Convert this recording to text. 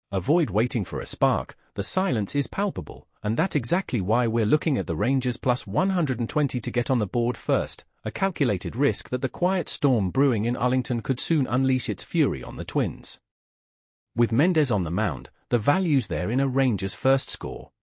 Avoid waiting for a spark, the silence is palpable, and that's exactly why we're looking at the Rangers plus 120 to get on the board first, a calculated risk that the quiet storm brewing in Arlington could soon unleash its fury on the Twins. With Mendez on the mound, the value's there in a Rangers first score.